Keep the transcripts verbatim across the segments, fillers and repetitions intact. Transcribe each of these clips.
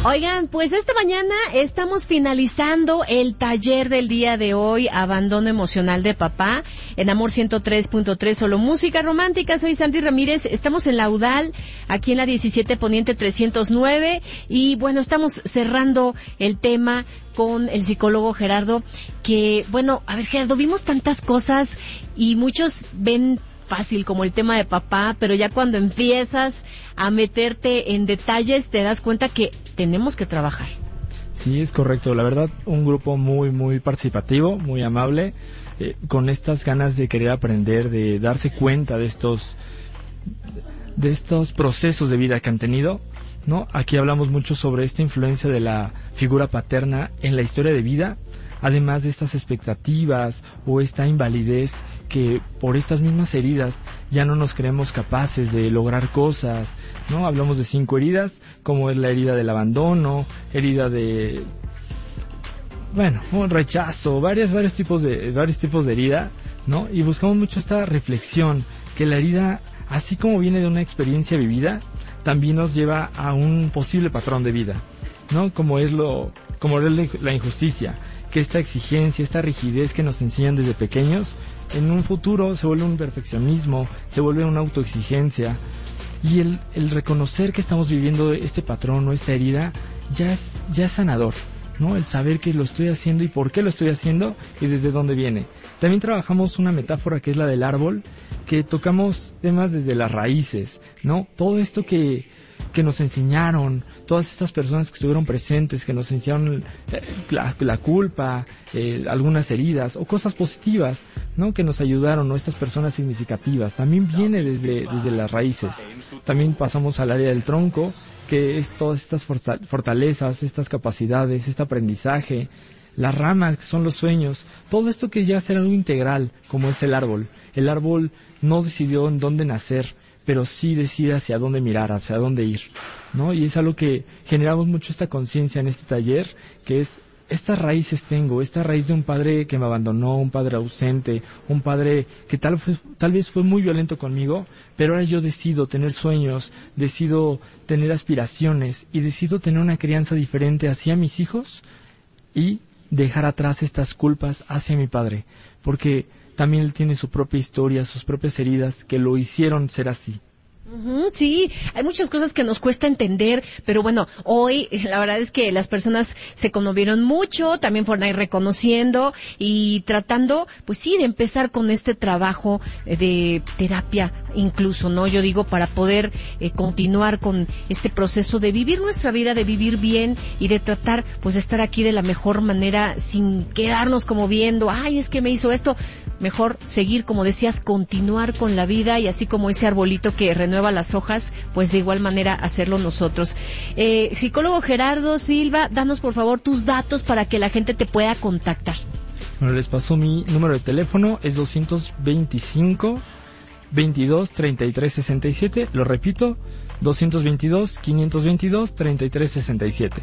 Oigan, pues esta mañana estamos finalizando el taller del día de hoy, Abandono Emocional de Papá, en Amor ciento tres punto tres, solo música romántica. Soy Sandy Ramírez, estamos en la Udal, aquí en la diecisiete Poniente trescientos nueve, y bueno, estamos cerrando el tema con el psicólogo Gerardo, que, bueno, a ver, Gerardo, vimos tantas cosas y muchos ven fácil como el tema de papá, pero ya cuando empiezas a meterte en detalles te das cuenta que tenemos que trabajar. Sí, es correcto. La verdad, un grupo muy, muy participativo, muy amable, eh, con estas ganas de querer aprender, de darse cuenta de estos, de estos procesos de vida que han tenido, ¿no? Aquí hablamos mucho sobre esta influencia de la figura paterna en la historia de vida, además de estas expectativas o esta invalidez que por estas mismas heridas ya no nos creemos capaces de lograr cosas, ¿no? Hablamos de cinco heridas, como es la herida del abandono, herida de, bueno, un rechazo, varios, varios tipos de, varios tipos de herida, ¿no? Y buscamos mucho esta reflexión, que la herida, así como viene de una experiencia vivida, también nos lleva a un posible patrón de vida, ¿no? Como es lo, como es la injusticia, que esta exigencia, esta rigidez que nos enseñan desde pequeños, en un futuro se vuelve un perfeccionismo, se vuelve una autoexigencia, y el, el reconocer que estamos viviendo este patrón o esta herida ya es, ya es sanador, ¿no? El saber que lo estoy haciendo y por qué lo estoy haciendo y desde dónde viene. También trabajamos una metáfora que es la del árbol, que tocamos temas desde las raíces, ¿no? Todo esto que que nos enseñaron, todas estas personas que estuvieron presentes, que nos enseñaron eh, la, la culpa, eh, algunas heridas o cosas positivas, ¿no? Que nos ayudaron, ¿no? Estas personas significativas, también viene desde, desde las raíces. También pasamos al área del tronco, que es todas estas fortalezas, estas capacidades, este aprendizaje, las ramas, que son los sueños, todo esto que ya será algo integral, como es el árbol. El árbol no decidió en dónde nacer, pero sí decide hacia dónde mirar, hacia dónde ir, ¿no? Y es algo que generamos mucho esta conciencia en este taller, que es, estas raíces tengo, esta raíz de un padre que me abandonó, un padre ausente, un padre que tal, tal vez fue muy violento conmigo, pero ahora yo decido tener sueños, decido tener aspiraciones y decido tener una crianza diferente hacia mis hijos y dejar atrás estas culpas hacia mi padre, porque también él tiene su propia historia, sus propias heridas que lo hicieron ser así. Uh-huh, sí, hay muchas cosas que nos cuesta entender, pero bueno, hoy la verdad es que las personas se conmovieron mucho, también fueron ahí reconociendo y tratando, pues sí, de empezar con este trabajo de terapia incluso, ¿no? Yo digo, para poder eh, continuar con este proceso de vivir nuestra vida, de vivir bien y de tratar, pues, de estar aquí de la mejor manera sin quedarnos como viendo, ay, es que me hizo esto. Mejor seguir, como decías, continuar con la vida y así como ese arbolito que renueva las hojas, pues de igual manera hacerlo nosotros. Eh, psicólogo Gerardo Silva, danos por favor tus datos para que la gente te pueda contactar. Bueno, les paso mi número de teléfono, es doscientos veinticinco, veintidós, treinta y tres, sesenta y siete, lo repito, doscientos veintidós, quinientos veintidós, treinta y tres, sesenta y siete.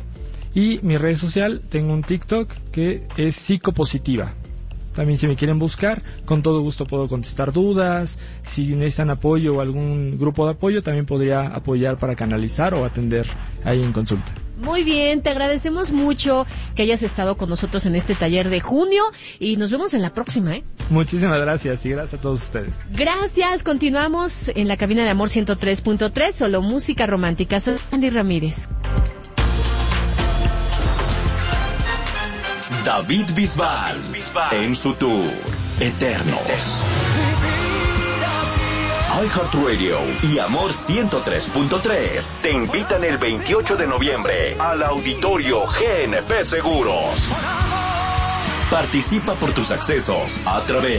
Y mi red social, tengo un TikTok que es psicopositiva. También si me quieren buscar, con todo gusto puedo contestar dudas. Si necesitan apoyo o algún grupo de apoyo, también podría apoyar para canalizar o atender ahí en consulta. Muy bien, te agradecemos mucho que hayas estado con nosotros en este taller de junio y nos vemos en la próxima, ¿eh? Muchísimas gracias y gracias a todos ustedes. Gracias, continuamos en la cabina de Amor ciento tres punto tres, solo música romántica. Soy Andy Ramírez. David Bisbal, en su tour Eternos. iHeartRadio y Amor ciento tres punto tres te invitan el veintiocho de noviembre al Auditorio G N P Seguros. Participa por tus accesos a través